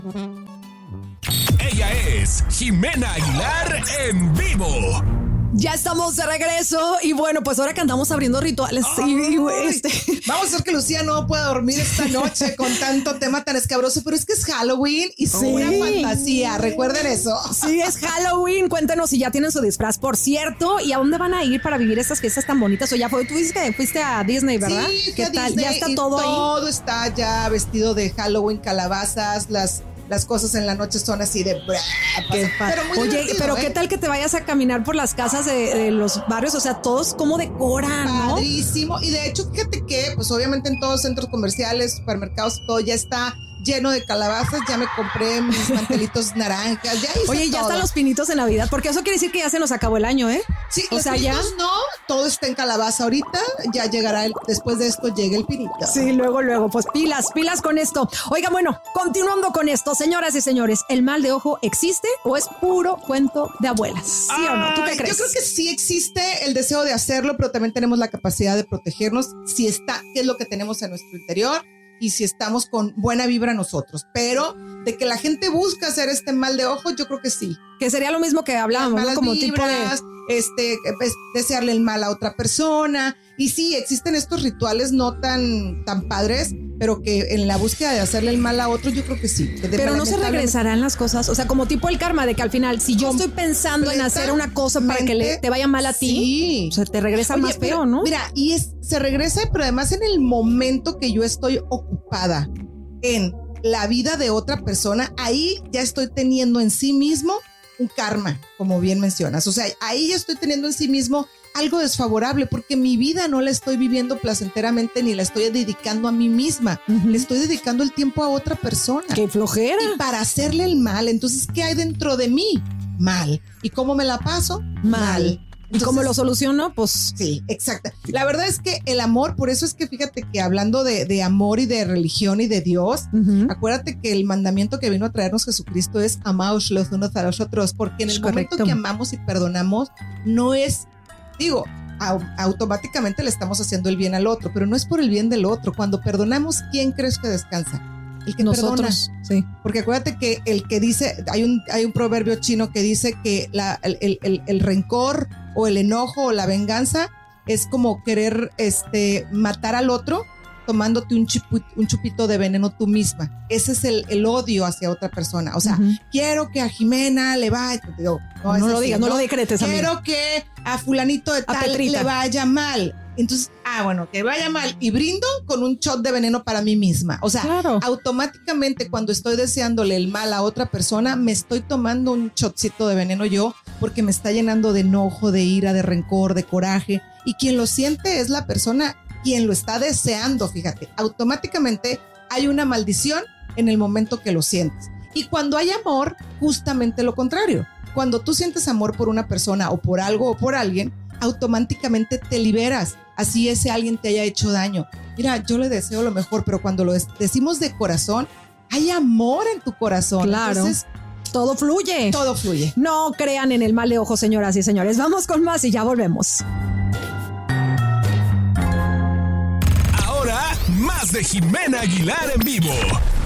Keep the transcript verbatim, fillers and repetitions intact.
Ella es Jimena Aguilar en vivo. Ya estamos de regreso y bueno, pues ahora que andamos abriendo rituales. Y, y, este... Vamos a hacer que Lucía no pueda dormir esta noche con tanto tema tan escabroso, pero es que es Halloween y es Sí. una fantasía. Recuerden eso. Sí, es Halloween. Cuéntenos si ya tienen su disfraz, por cierto, y a dónde van a ir para vivir estas fiestas tan bonitas. O ya fue, tú dices que fuiste a Disney, ¿verdad? Sí, ¿Qué a tal? Disney Ya está y todo ahí. Todo está ya vestido de Halloween, calabazas, las Las cosas en la noche son así de... Qué pero muy Oye, divertido, pero ¿eh? ¿qué tal que te vayas a caminar por las casas de, de los barrios? O sea, todos cómo decoran, ¿no? Padrísimo. Y de hecho, fíjate que, pues obviamente en todos centros comerciales, supermercados, todo ya está lleno de calabazas. Ya me compré mis mantelitos naranjas. Ya hice Oye, ya todo. están los pinitos de Navidad, porque eso quiere decir que ya se nos acabó el año, ¿eh? Sí, o los sea, ya. pinitos no, todo está en calabaza ahorita. Ya llegará, el, después de esto llega el pinito. Sí, luego, luego, pues pilas, pilas con esto. Oiga, bueno, continuando con esto, señoras y señores, ¿el mal de ojo existe o es puro cuento de abuelas? ¿Sí o no? ¿Tú qué Ay, crees? Yo creo que sí existe el deseo de hacerlo, pero también tenemos la capacidad de protegernos si está, qué es lo que tenemos en nuestro interior y si estamos con buena vibra nosotros. Pero de que la gente busca hacer este mal de ojo, yo creo que sí. Que sería lo mismo que hablábamos, Las ¿no? malas Como vibras, tipo este, pues, desearle el mal a otra persona. Y sí, existen estos rituales no tan, tan padres, pero que en la búsqueda de hacerle el mal a otro, yo creo que sí. Que de... Pero no se regresarán las cosas, o sea, como tipo el karma, de que al final, si yo estoy pensando en hacer una cosa para que le, te vaya mal a ti, sí. o sea, te regresa Oye, más pero, feo, ¿no? Mira, y es, se regresa, pero además en el momento que yo estoy ocupada en la vida de otra persona, ahí ya estoy teniendo en sí mismo un karma, como bien mencionas. O sea, ahí ya estoy teniendo en sí mismo algo desfavorable porque mi vida no la estoy viviendo placenteramente ni la estoy dedicando a mí misma. Uh-huh. Le estoy dedicando el tiempo a otra persona. ¡Qué flojera! Y para hacerle el mal. Entonces, ¿qué hay dentro de mí? Mal. ¿Y cómo me la paso? Mal. Mal. ¿Y cómo lo soluciono? Pues sí, exacto. La verdad es que el amor, por eso es que fíjate que hablando de, de amor y de religión y de Dios, uh-huh. acuérdate que el mandamiento que vino a traernos Jesucristo es amaos los unos a los otros, porque en el Correcto. momento que amamos y perdonamos, no es, digo, au- automáticamente le estamos haciendo el bien al otro, pero no es por el bien del otro. Cuando perdonamos, ¿quién crees que descansa? El que nosotros, perdona. Sí. Porque acuérdate que el que dice, hay un, hay un proverbio chino que dice que la, el, el, el, el rencor o el enojo o la venganza es como querer este, matar al otro tomándote un, chipu, un chupito de veneno tú misma. Ese es el, el odio hacia otra persona. O sea, uh-huh. quiero que a Jimena le vaya, digo, no, no lo digas, no, no lo decretes. Quiero amiga. que a fulanito de tal le vaya mal. Entonces, ah, bueno, que vaya mal y brindo con un shot de veneno para mí misma. O sea, claro. automáticamente cuando estoy deseándole el mal a otra persona, me estoy tomando un shotcito de veneno yo porque me está llenando de enojo, de ira, de rencor, de coraje. Y quien lo siente es la persona quien lo está deseando, fíjate. Automáticamente hay una maldición en el momento que lo sientes. Y cuando hay amor, justamente lo contrario. Cuando tú sientes amor por una persona o por algo o por alguien, automáticamente te liberas, así ese alguien te haya hecho daño. Mira, yo le deseo lo mejor, pero cuando lo decimos de corazón, hay amor en tu corazón. Claro. Entonces, todo fluye. Todo fluye. No crean en el mal de ojo, señoras y señores. Vamos con más y ya volvemos. Ahora, más de Jimena Aguilar en vivo.